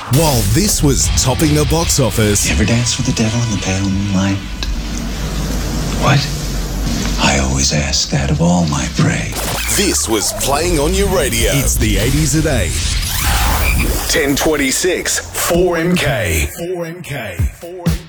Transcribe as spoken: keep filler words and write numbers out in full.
While this was topping the box office... You ever dance with the devil in the pale moonlight? What? I always ask that of all my prey. This was playing on your radio. It's the eighties at eight. ten twenty-six, four M K. four M K. four M K.